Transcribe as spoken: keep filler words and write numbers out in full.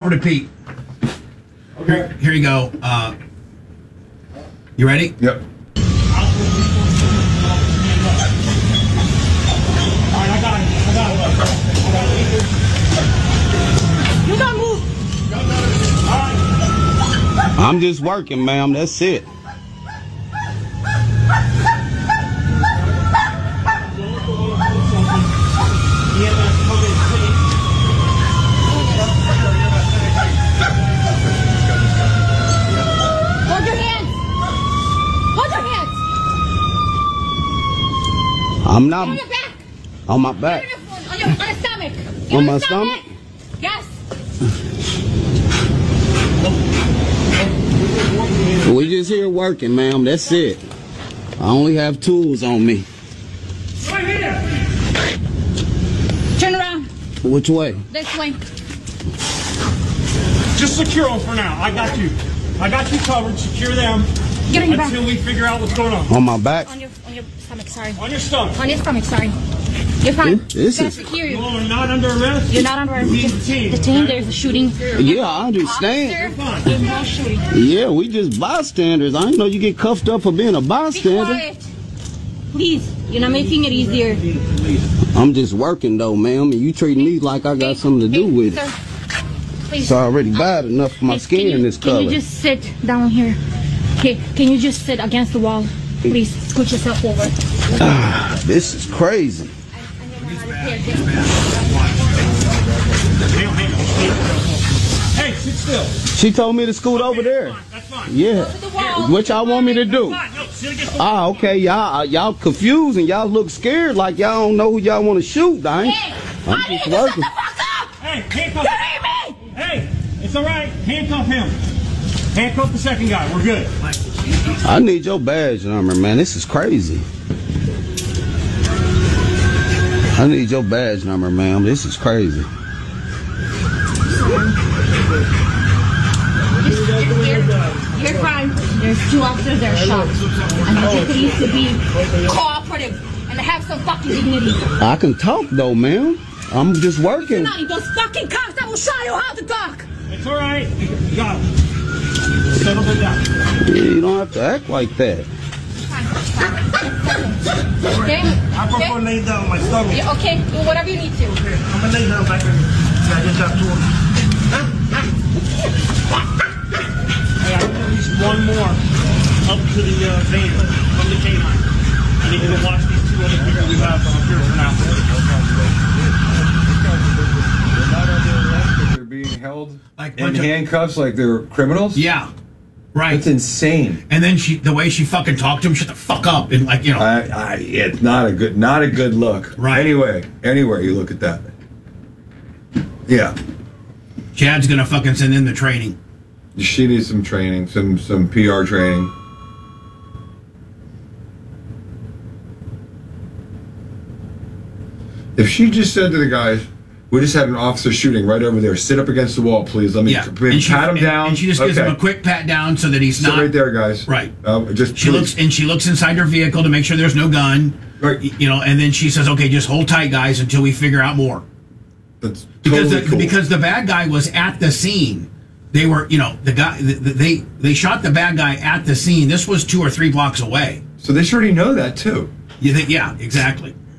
over to Pete. Okay. Here you go. Uh, you ready? Yep. You don't move. I'm just working, ma'am. That's it. Hold your hands. Hold your hands. I'm not On your back. on my back. On your, on your stomach. On On my your stomach? Yes. We just here working, ma'am. That's it. I only have tools on me. Right here. Turn around. Which way? This way. Just secure them for now. I got you. I got you covered. Secure them Get on your back. until we figure out what's going on. On my back? On your on your stomach. Sorry. On your stomach. On your stomach. Sorry. You're fine. This Gonna is- secure You you. are not under arrest. You're not under arrest. Being Just detained, detained. okay? There's a shooting. Yeah, I understand. Officer, there's no shooting. Yeah, we just bystanders. I didn't know you get cuffed up for being a Be bystander. quiet. Please. You're not making it easier. I'm just working though, ma'am, and you treat me like I got something to do Hey, with sir, it. Please. It's already bad enough for my Hey, skin can you, this Can color. you just sit down here? Okay, can you just sit against the wall? Please, scoot yourself over. Ah, this is crazy. Hey, sit still. She told me to scoot over there. That's fine. Yeah. Go to the wall. What y'all want me to do? Fine. No, sit against the Ah, okay, y'all, uh, y'all confused and y'all look scared like y'all don't know who y'all want to shoot, dang. Hey, I'm I need just you to shut working. the fuck up! Hey, handcuff. You hear me? Hey, it's all right. Handcuff him. Handcuff the second guy. We're good. I need your badge number, man. This is crazy. I need your badge number, ma'am. This is crazy. You're, you're fine. There's two officers that are shot. I need you police to be cooperative and to have some fucking dignity. I can talk though, ma'am. I'm just working. Not in those fucking cops that will show you how to talk. It's all right. You got him. Settle it down. Yeah, you don't have to act like that. Okay? I prefer Okay? laying down on my stomach. Yeah, okay, do whatever you need to. I'm gonna lay down back there. Yeah, I just got two of them. Hey, I need at least one more up to the uh, van from the K nine. I need you to watch these two other people we have up here for now. They're being held Like in bunch of- handcuffs like they're criminals? Yeah. Right. That's insane. And then she, the way she fucking talked to him, shut the fuck up, and like you know. I, I, it's not a good, not a good look. Right. Anyway, anywhere you look at that. Yeah. Chad's gonna fucking send in the training. She needs some training, some some P R training. If she just said to the guys, "We just had an officer shooting right over there. Sit up against the wall, please. Let me Yeah. pat And she, him and- down." And she just gives Okay. him a quick pat down so that he's Sit not right there, guys. Right. Uh, just She please. looks and she looks inside her vehicle to make sure there's no gun. Right. Y- You know, and then she says, "Okay, just hold tight, guys, until we figure out more." That's Because totally the, cool. because the bad guy was at the scene. They were, you know, the guy. The, the, they they shot the bad guy at the scene. This was two or three blocks away. So they should already know that too. You think? Yeah, exactly.